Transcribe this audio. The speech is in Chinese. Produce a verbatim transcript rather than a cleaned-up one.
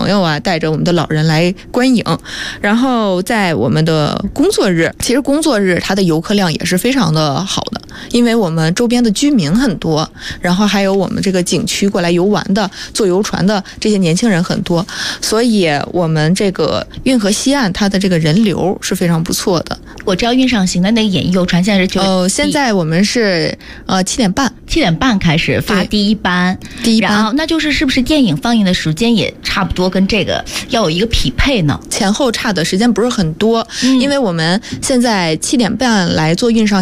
朋友啊，带着我们的老人来观影。然后在我们的工作日，其实工作日它的游客量也是非常的好的，因为我们周边的居民很多，然后还有我们这个景区过来游玩的、坐游船的这些年轻人很多，所以我们这个运河西岸它的这个人流是非常不错的。 我知道运上行的那个演艺游船现在是九呃，现在我们是呃七点半， 七点半开始发第一班， 第一班， 然后那就是是不是电影放映的时间也差不多跟这个要有一个匹配呢？ 前后差的时间不是很多， 嗯、 因为我们现在七点半来做运上